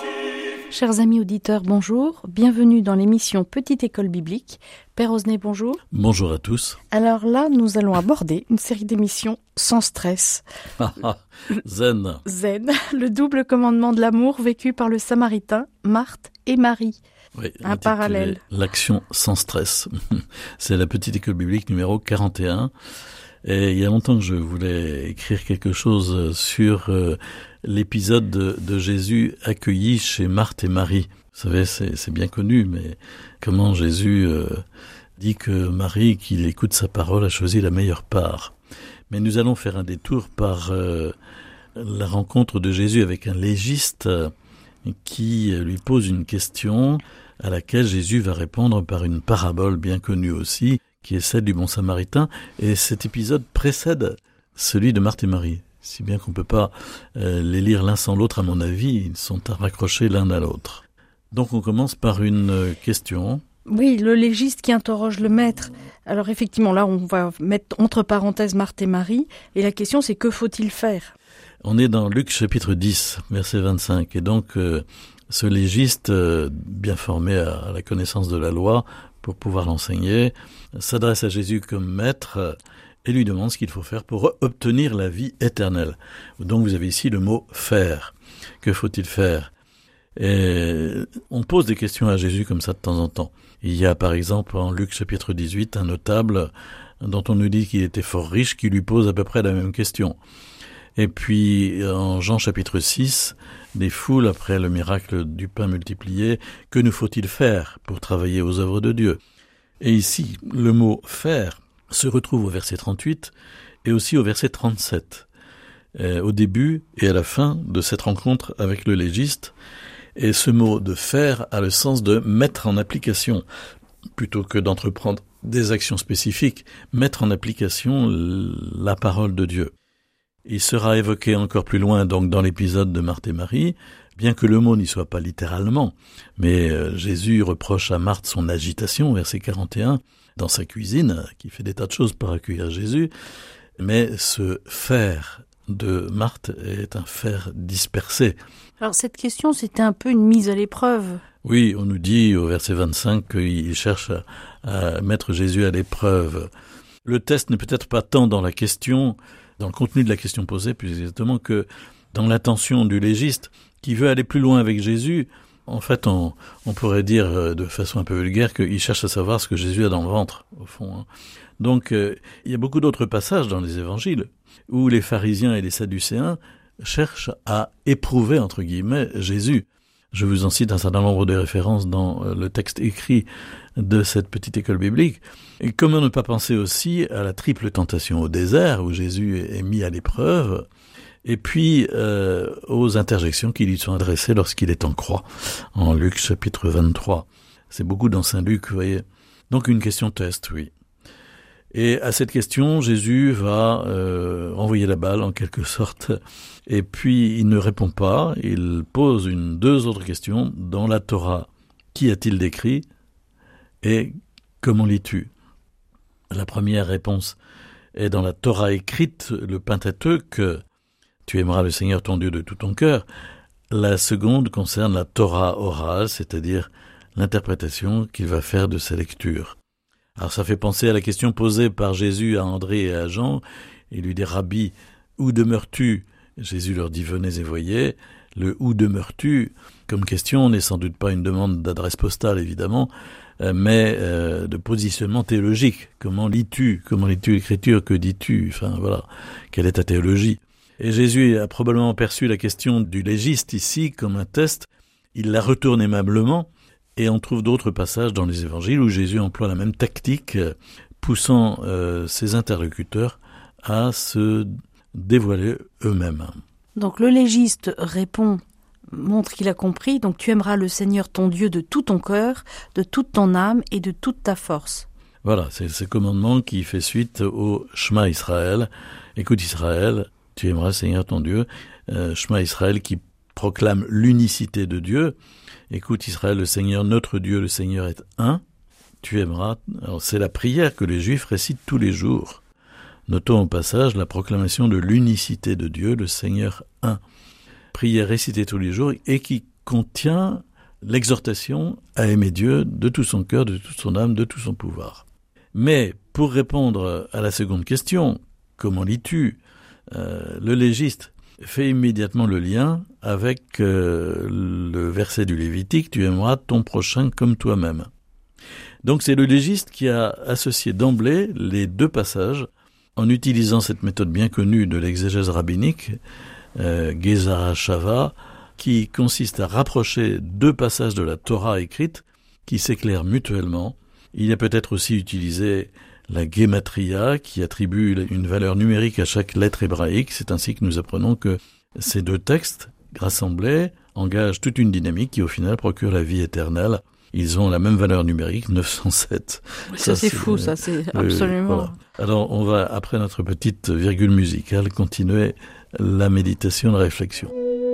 Chers amis auditeurs, bonjour. Bienvenue dans l'émission Petite École Biblique. Père Osnet, bonjour. Bonjour à tous. Alors là, nous allons aborder une série d'émissions sans stress. Zen. Zen, le double commandement de l'amour vécu par le Samaritain, Marthe et Marie. Oui, un parallèle. L'action sans stress. C'est la Petite École Biblique numéro 41. Et il y a longtemps que je voulais écrire quelque chose sur l'épisode de Jésus accueilli chez Marthe et Marie. Vous savez, c'est bien connu, mais comment Jésus dit que Marie, qui écoute sa parole, a choisi la meilleure part. Mais nous allons faire un détour par la rencontre de Jésus avec un légiste qui lui pose une question à laquelle Jésus va répondre par une parabole bien connue aussi, qui est celle du bon Samaritain, et cet épisode précède celui de Marthe et Marie. Si bien qu'on ne peut pas les lire l'un sans l'autre, à mon avis, ils sont raccrochés l'un à l'autre. Donc on commence par une question. Oui, le légiste qui interroge le maître. Alors effectivement, là on va mettre entre parenthèses Marthe et Marie, et la question c'est que faut-il faire ? On est dans Luc chapitre 10, verset 25, et donc ce légiste, bien formé à la connaissance de la loi, pour pouvoir l'enseigner, s'adresse à Jésus comme maître et lui demande ce qu'il faut faire pour obtenir la vie éternelle. Donc vous avez ici le mot « faire ». Que faut-il faire ? Et on pose des questions à Jésus comme ça de temps en temps. Il y a par exemple en Luc chapitre 18 un notable dont on nous dit qu'il était fort riche qui lui pose à peu près la même question. Et puis en Jean chapitre 6, des foules après le miracle du pain multiplié, que nous faut-il faire pour travailler aux œuvres de Dieu ? Et ici, le mot « faire » se retrouve au verset 38 et aussi au verset 37, au début et à la fin de cette rencontre avec le légiste. Et ce mot de « faire » a le sens de mettre en application, plutôt que d'entreprendre des actions spécifiques, mettre en application la parole de Dieu. Il sera évoqué encore plus loin donc dans l'épisode de Marthe et Marie, bien que le mot n'y soit pas littéralement, mais Jésus reproche à Marthe son agitation, verset 41, dans sa cuisine, qui fait des tas de choses pour accueillir Jésus, mais ce faire de Marthe est un faire dispersé. Alors cette question, c'était un peu une mise à l'épreuve. Oui, on nous dit au verset 25 qu'il cherche à mettre Jésus à l'épreuve. Le test n'est peut-être pas tant dans la question, dans le contenu de la question posée, plus exactement que dans l'intention du légiste qui veut aller plus loin avec Jésus. En fait, on pourrait dire de façon un peu vulgaire qu'il cherche à savoir ce que Jésus a dans le ventre, au fond. Donc, il y a beaucoup d'autres passages dans les évangiles où les pharisiens et les sadducéens cherchent à éprouver, entre guillemets, Jésus. Je vous en cite un certain nombre de références dans le texte écrit de cette petite école biblique. Et comment ne pas penser aussi à la triple tentation au désert, où Jésus est mis à l'épreuve, et puis aux interjections qui lui sont adressées lorsqu'il est en croix, en Luc chapitre 23. C'est beaucoup dans Saint Luc, vous voyez. Donc une question test, oui. Et à cette question, Jésus va envoyer la balle en quelque sorte, et puis il ne répond pas, il pose deux autres questions. Dans la Torah, qu'y a-t-il décrit et comment lis-tu ? La première réponse est dans la Torah écrite, le Pentateuque, tu aimeras le Seigneur ton Dieu de tout ton cœur. La seconde concerne la Torah orale, c'est-à-dire l'interprétation qu'il va faire de sa lecture. Alors ça fait penser à la question posée par Jésus à André et à Jean. Il lui dit « Rabbi, où demeures-tu » Jésus leur dit « Venez et voyez ». Le « où demeures-tu » comme question n'est sans doute pas une demande d'adresse postale, évidemment, mais de positionnement théologique. Comment lis-tu ? Comment lis-tu l'Écriture ? Que dis-tu ? Enfin voilà, quelle est ta théologie ? Et Jésus a probablement perçu la question du légiste ici comme un test. Il la retourne aimablement. Et on trouve d'autres passages dans les évangiles où Jésus emploie la même tactique, poussant ses interlocuteurs à se dévoiler eux-mêmes. Donc le légiste répond, montre qu'il a compris, donc tu aimeras le Seigneur ton Dieu de tout ton cœur, de toute ton âme et de toute ta force. Voilà, c'est ce commandement qui fait suite au Shema Israël. Écoute Israël, tu aimeras le Seigneur ton Dieu. Shema Israël qui proclame l'unicité de Dieu. Écoute Israël, le Seigneur, notre Dieu, le Seigneur est un. Tu aimeras. Alors c'est la prière que les Juifs récitent tous les jours. Notons au passage la proclamation de l'unicité de Dieu, le Seigneur un. Prière récitée tous les jours et qui contient l'exhortation à aimer Dieu de tout son cœur, de toute son âme, de tout son pouvoir. Mais pour répondre à la seconde question, comment lis-tu, le légiste fait immédiatement le lien avec le verset du Lévitique, tu aimeras ton prochain comme toi-même. Donc c'est le légiste qui a associé d'emblée les deux passages en utilisant cette méthode bien connue de l'exégèse rabbinique, Gezerah Shava, qui consiste à rapprocher deux passages de la Torah écrite qui s'éclairent mutuellement. Il a peut-être aussi utilisé la Gematria qui attribue une valeur numérique à chaque lettre hébraïque. C'est ainsi que nous apprenons que ces deux textes rassemblés engagent toute une dynamique qui au final procure la vie éternelle. Ils ont la même valeur numérique, 907. Ça c'est fou, ça c'est absolument... Voilà. Alors on va, après notre petite virgule musicale, continuer la méditation, la réflexion.